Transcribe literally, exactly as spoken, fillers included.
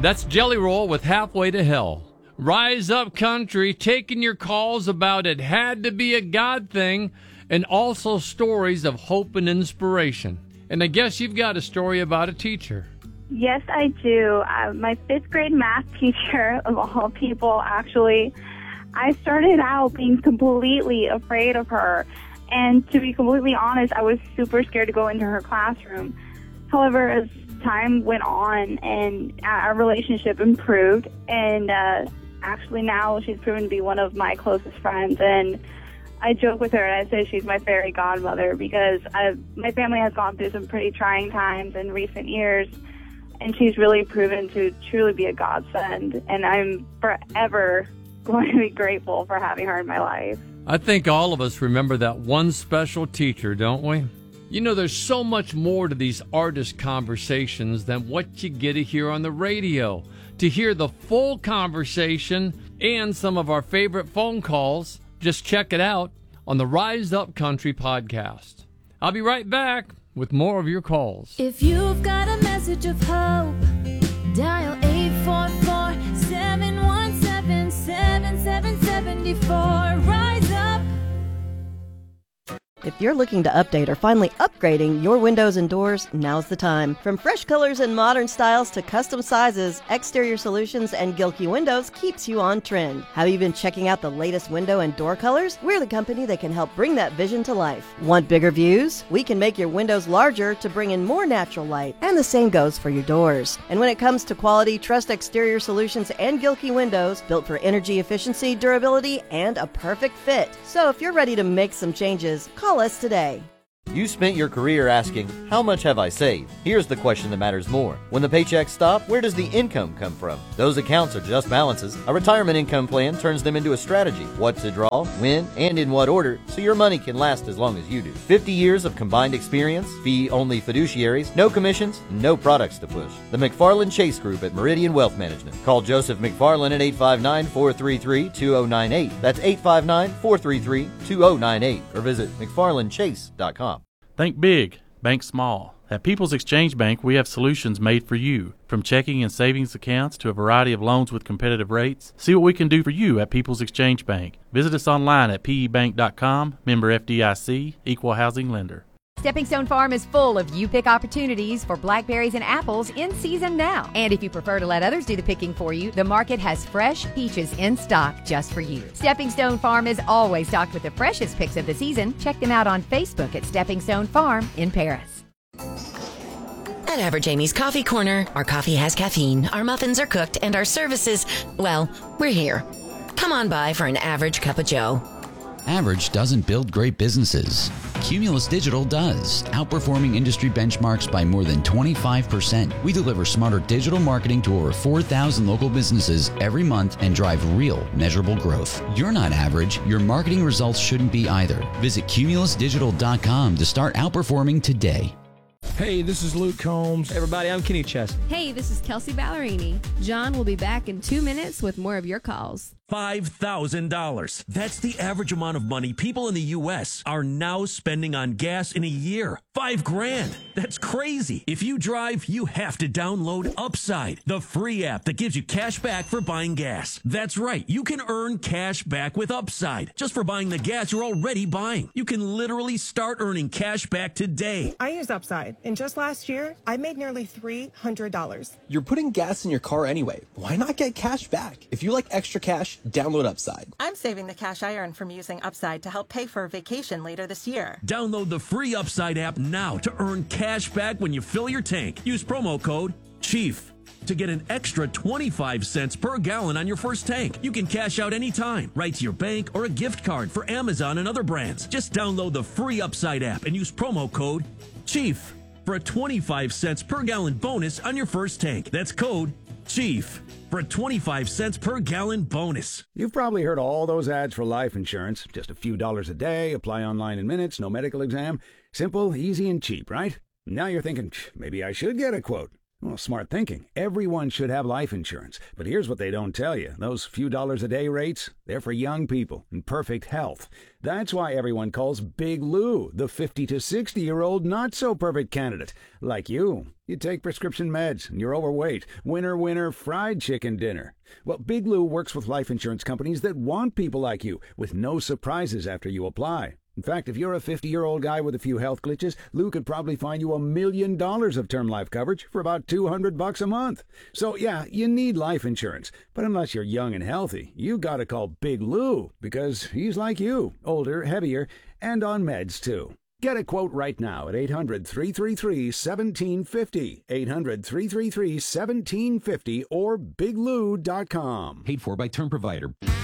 That's Jelly Roll with Halfway to Hell. Rise Up Country, taking your calls about It Had to Be a God Thing, and also stories of hope and inspiration. And I guess you've got a story about a teacher. Yes, I do. Uh, my fifth grade math teacher, of all people, actually, I started out being completely afraid of her. And to be completely honest, I was super scared to go into her classroom. However, as time went on and our relationship improved, and uh, actually now she's proven to be one of my closest friends. And I joke with her and I say she's my fairy godmother because I've, my family has gone through some pretty trying times in recent years, and she's really proven to truly be a godsend. And I'm forever going to be grateful for having her in my life. I think all of us remember that one special teacher, don't we? You know, there's so much more to these artist conversations than what you get to hear on the radio. To hear the full conversation and some of our favorite phone calls, just check it out on the Rise Up Country podcast. I'll be right back with more of your calls. If you've got a message of hope, dial eight four four, seven one seven, seven seven seven four. Rise up. If you're looking to update or finally upgrading your windows and doors, now's the time. From fresh colors and modern styles to custom sizes, Exterior Solutions and Gilkey Windows keeps you on trend. Have you been checking out the latest window and door colors? We're the company that can help bring that vision to life. Want bigger views? We can make your windows larger to bring in more natural light, and the same goes for your doors. And when it comes to quality, trust Exterior Solutions and Gilkey Windows, built for energy efficiency, durability, and a perfect fit. So if you're ready to make some changes, call us today. You spent your career asking, how much have I saved? Here's the question that matters more. When the paychecks stop, where does the income come from? Those accounts are just balances. A retirement income plan turns them into a strategy. What to draw, when, and in what order, so your money can last as long as you do. fifty years of combined experience, fee-only fiduciaries, no commissions, no products to push. The McFarland Chase Group at Meridian Wealth Management. Call Joseph McFarland at eight five nine, four three three, two zero nine eight. That's eight five nine, four three three, two zero nine eight. Or visit mcfarland chase dot com. Think big, bank small. At People's Exchange Bank, we have solutions made for you. From checking and savings accounts to a variety of loans with competitive rates. See what we can do for you at People's Exchange Bank. Visit us online at p e bank dot com, member F D I C, equal housing lender. Stepping Stone Farm is full of you-pick opportunities for blackberries and apples in season now. And if you prefer to let others do the picking for you, the market has fresh peaches in stock just for you. Stepping Stone Farm is always stocked with the freshest picks of the season. Check them out on Facebook at Stepping Stone Farm in Paris. At Average Amy's Coffee Corner, our coffee has caffeine, our muffins are cooked, and our services, well, we're here. Come on by for an average cup of joe. Average doesn't build great businesses. Cumulus Digital does, outperforming industry benchmarks by more than twenty-five percent. We deliver smarter digital marketing to over four thousand local businesses every month and drive real, measurable growth. You're not average. Your marketing results shouldn't be either. Visit cumulus digital dot com to start outperforming today. Hey, this is Luke Combs. Hey everybody, I'm Kenny Chesney. Hey, this is Kelsey Ballerini. John will be back in two minutes with more of your calls. five thousand dollars. That's the average amount of money people in the U S are now spending on gas in a year. Five grand. That's crazy. If you drive, you have to download Upside, the free app that gives you cash back for buying gas. That's right. You can earn cash back with Upside just for buying the gas you're already buying. You can literally start earning cash back today. I use Upside, and just last year, I made nearly three hundred dollars. You're putting gas in your car anyway. Why not get cash back? If you like extra cash, download Upside. I'm saving the cash I earn from using Upside to help pay for a vacation later this year. Download the free Upside app now to earn cash back when you fill your tank. Use promo code CHIEF to get an extra twenty-five cents per gallon on your first tank. You can cash out anytime, right to your bank or a gift card for Amazon and other brands. Just download the free Upside app and use promo code CHIEF for a twenty-five cents per gallon bonus on your first tank. That's code CHIEF for a twenty-five cents per gallon bonus. You've probably heard all those ads for life insurance. Just a few dollars a day, apply online in minutes, no medical exam. Simple, easy, and cheap, right? Now you're thinking, maybe I should get a quote. Well, smart thinking. Everyone should have life insurance. But here's what they don't tell you. Those few dollars a day rates, they're for young people in perfect health. That's why everyone calls Big Lou the fifty to sixty-year-old not-so-perfect candidate. Like you. You take prescription meds, and you're overweight. Winner, winner, fried chicken dinner. Well, Big Lou works with life insurance companies that want people like you, with no surprises after you apply. In fact, if you're a fifty-year-old guy with a few health glitches, Lou could probably find you a million dollars of term life coverage for about two hundred bucks a month. So yeah, you need life insurance. But unless you're young and healthy, you gotta call Big Lou, because he's like you, older, heavier, and on meds too. Get a quote right now at eight hundred, three three three, one seven five zero, eight hundred, three three three, one seven five zero, or big lou dot com. Paid for by Term Provider.